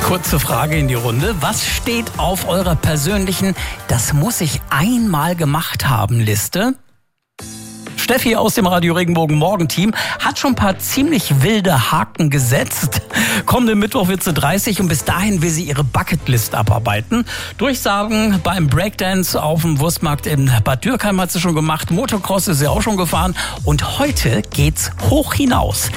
Kurze Frage in die Runde. Was steht auf eurer persönlichen "Das muss ich einmal gemacht haben" Liste? Steffi aus dem Radio Regenbogen Morgenteam hat schon ein paar ziemlich wilde Haken gesetzt. Kommenden Mittwoch wird sie 30 und bis dahin will sie ihre Bucketlist abarbeiten. Durchsagen beim Breakdance auf dem Wurstmarkt in Bad Dürkheim hat sie schon gemacht. Motocross ist sie auch schon gefahren. Und heute geht's hoch hinaus.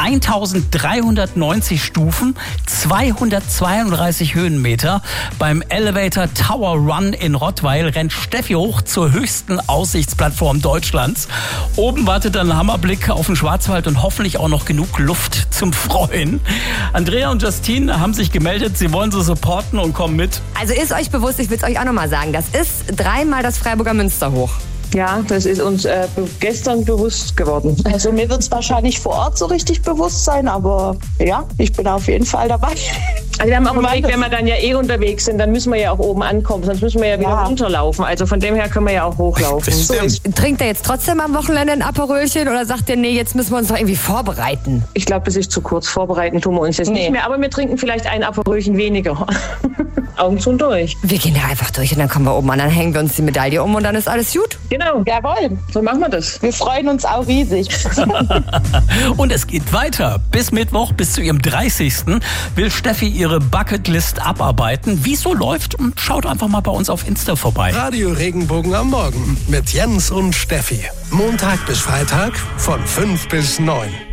1390 Stufen, 232 Höhenmeter. Beim Elevator Tower Run in Rottweil rennt Steffi hoch zur höchsten Aussichtsplattform Deutschlands. Oben wartet ein Hammerblick auf den Schwarzwald und hoffentlich auch noch genug Luft zum Freuen. Andrea und Justine haben sich gemeldet, sie wollen sie supporten und kommen mit. Also ist euch bewusst, ich will es euch auch nochmal sagen, das ist 3-mal das Freiburger Münster hoch. Ja, das ist uns gestern bewusst geworden. Also mir wird es wahrscheinlich vor Ort so richtig bewusst sein, aber ja, ich bin auf jeden Fall dabei. Also wir haben auch einen Weg, wenn wir dann ja unterwegs sind, dann müssen wir ja auch oben ankommen, sonst müssen wir ja wieder runterlaufen. Also von dem her können wir ja auch hochlaufen. Trinkt ihr jetzt trotzdem am Wochenende ein Aperölchen oder sagt ihr, nee, jetzt müssen wir uns doch irgendwie vorbereiten? Ich glaube, das ist zu kurz. Vorbereiten tun wir uns jetzt nicht mehr, aber wir trinken vielleicht ein Aperölchen weniger. Augen zu und durch. Wir gehen da einfach durch und dann kommen wir oben an, dann hängen wir uns die Medaille um und dann ist alles gut. Genau. Jawohl. So machen wir das. Wir freuen uns auch riesig. Und es geht weiter. Bis Mittwoch, bis zu ihrem 30. will Steffi ihre Bucketlist abarbeiten. Wie es so läuft, schaut einfach mal bei uns auf Insta vorbei. Radio Regenbogen am Morgen mit Jens und Steffi. Montag bis Freitag von 5 bis 9.